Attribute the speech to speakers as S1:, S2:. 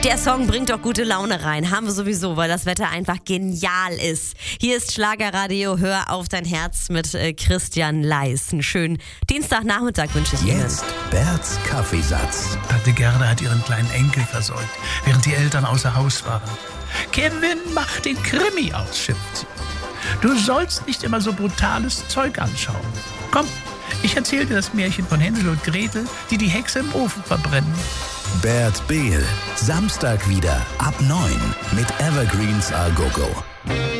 S1: Der Song bringt doch gute Laune rein. Haben wir sowieso, weil das Wetter einfach genial ist. Hier ist Schlagerradio, hör auf dein Herz mit Christian Leis. Einen schönen Dienstagnachmittag wünsche ich Ihnen.
S2: Jetzt Berts Kaffeesatz.
S3: Tante Gerda hat ihren kleinen Enkel versorgt, während die Eltern außer Haus waren. Kevin, mach den Krimi aus, schimpft sie. Du sollst nicht immer so brutales Zeug anschauen. Komm, ich erzähle dir das Märchen von Hänsel und Gretel, die die Hexe im Ofen verbrennen.
S2: Bert Behl. Samstag wieder ab 9 mit Evergreens A Go Go.